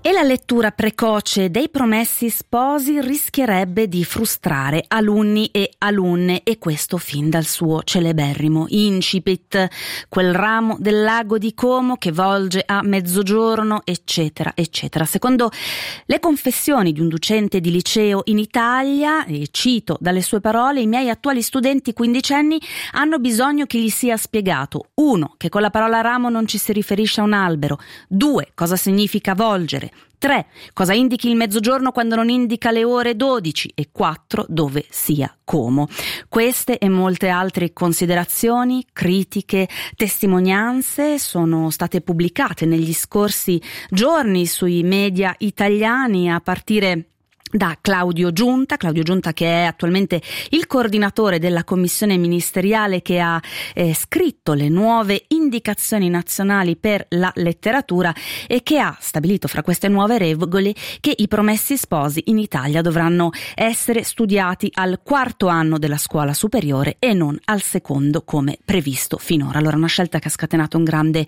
E la lettura precoce dei Promessi Sposi rischierebbe di frustrare alunni e alunne, e questo fin dal suo celeberrimo incipit, quel ramo del lago di Como che volge a mezzogiorno, eccetera, eccetera. Secondo le confessioni di un docente di liceo in Italia, e cito dalle sue parole, i miei attuali studenti quindicenni hanno bisogno che gli sia spiegato: 1. Che con la parola ramo non ci si riferisce a un albero; 2. Cosa significa volgere; 3. Cosa indichi il mezzogiorno quando non indica le ore 12; e 4. Dove sia Como. Queste e molte altre considerazioni, critiche, testimonianze sono state pubblicate negli scorsi giorni sui media italiani, a partire da Claudio Giunta che è attualmente il coordinatore della commissione ministeriale che ha scritto le nuove indicazioni nazionali per la letteratura e che ha stabilito fra queste nuove regole che i Promessi Sposi in Italia dovranno essere studiati al 4º anno della scuola superiore e non al 2º come previsto finora. Allora, una scelta che ha scatenato un grande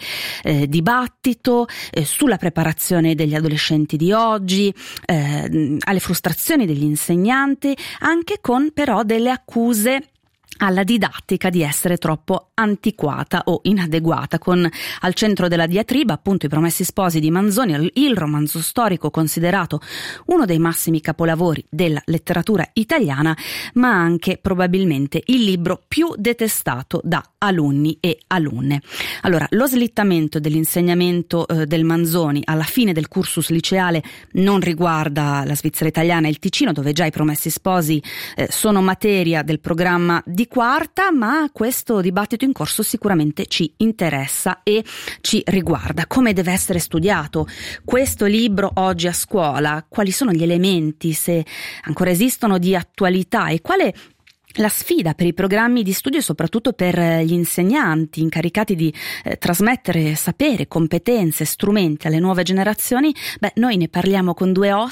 dibattito sulla preparazione degli adolescenti di oggi, alle frustrazioni degli insegnanti, anche con però delle accuse alla didattica di essere troppo antiquata o inadeguata, con al centro della diatriba appunto i Promessi Sposi di Manzoni, il romanzo storico considerato uno dei massimi capolavori della letteratura italiana, ma anche probabilmente il libro più detestato da alunni e alunne. Allora, lo slittamento dell'insegnamento del Manzoni alla fine del cursus liceale non riguarda la Svizzera italiana e il Ticino, dove già i Promessi Sposi sono materia del programma di quarta, ma questo dibattito in corso sicuramente ci interessa e ci riguarda. Come deve essere studiato questo libro oggi a scuola? Quali sono gli elementi, se ancora esistono, di attualità, e quale la sfida per i programmi di studio e soprattutto per gli insegnanti incaricati di trasmettere sapere, competenze, strumenti alle nuove generazioni? Noi ne parliamo con due ospiti